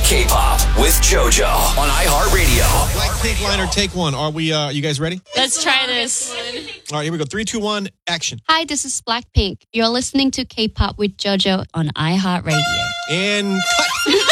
K-pop with JoJo on iHeartRadio. Blackpink liner, take one. Are you guys ready? Let's try this. All right, here we go. 3, 2, 1, action. Hi, this is Blackpink. You're listening to K-pop with JoJo On iHeartRadio. And cut.